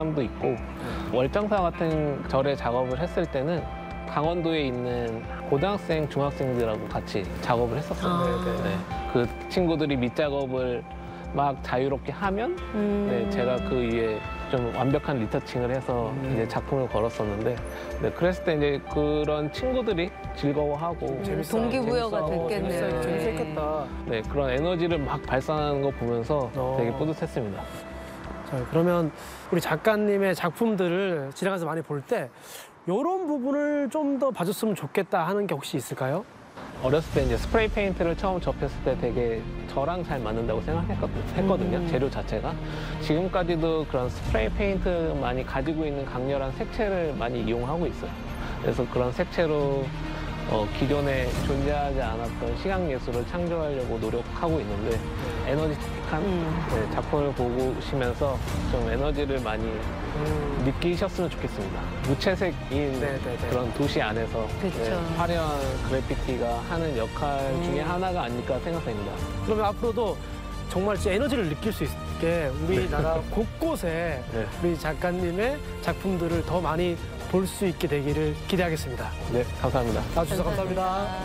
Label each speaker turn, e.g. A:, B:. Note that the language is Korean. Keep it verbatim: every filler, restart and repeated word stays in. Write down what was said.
A: 도 있고 월장사 같은 절의 작업을 했을 때는 강원도에 있는 고등학생, 중학생들하고 같이 작업을 했었어요.
B: 아.
A: 네. 그 친구들이 밑작업을 막 자유롭게 하면
B: 음.
A: 네, 제가 그 위에 좀 완벽한 리터칭을 해서
C: 음.
A: 이제 작품을 걸었었는데 네, 그랬을 때 이제 그런 친구들이 즐거워하고
B: 재밌어. 동기부여가
A: 재밌어,
B: 됐겠네요.
A: 재밌어,
C: 재밌었겠다.
A: 네, 그런 에너지를 막 발산하는 거 보면서
C: 어.
A: 되게 뿌듯했습니다.
C: 자, 그러면 우리 작가님의 작품들을 지나가서 많이 볼 때 이런 부분을 좀 더 봐줬으면 좋겠다 하는 게 혹시 있을까요?
A: 어렸을 때 이제 스프레이 페인트를 처음 접했을 때 되게 저랑 잘 맞는다고 생각했거든요.
B: 음.
A: 재료 자체가. 지금까지도 그런 스프레이 페인트만이 가지고 있는 강렬한 색채를 많이 이용하고 있어요. 그래서 그런 색채로 어, 기존에 존재하지 않았던 시각 예술을 창조하려고 노력하고 있는데 에너지틱한
B: 음.
A: 네, 작품을 보시면서 좀 에너지를 많이
C: 음.
A: 느끼셨으면 좋겠습니다. 무채색인
C: 네네네.
A: 그런 도시 안에서
B: 그쵸.
A: 네, 화려한 그래피티가 하는 역할 중에
B: 음.
A: 하나가 아닐까 생각됩니다.
C: 그러면 앞으로도 정말 진짜 에너지를 느낄 수 있게 우리나라 곳곳에
A: 네.
C: 우리 작가님의 작품들을 더 많이 볼 수 있게 되기를 기대하겠습니다.
A: 네, 감사합니다.
C: 나와주셔서 감사합니다.